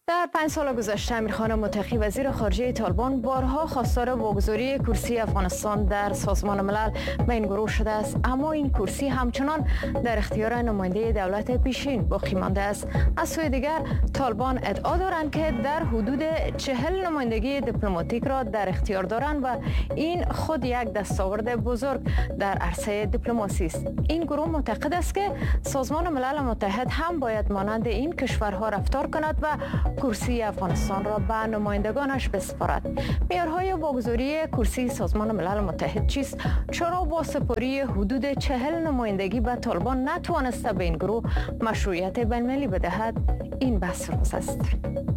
در 5 سال گذشته امیرخان متقی وزیر خارجه طالبان بارها خواستار واگذاری کرسی افغانستان در سازمان ملل به این گروه شده است، اما این کرسی همچنان در اختیار نماینده دولت پیشین باقی مانده است. از سوی دیگر طالبان ادعا دارند که در حدود 40 نمایندگی دیپلماتیک را در اختیار دارند و این خود یک دستاورد بزرگ در عرصه دیپلماسی است. این گروه معتقد است که سازمان ملل متحد هم باید مانند این کشورها رفتار کند و کرسی افغانستان را به نمایندگانش بسپارد. معیارهای واگذاری کرسی سازمان ملل متحد چیست؟ چرا با سپاری حدود 40 نمایندگی به طالبان نتوانسته به این گروه مشروعیت بین‌المللی بدهد؟ این بحث روز است.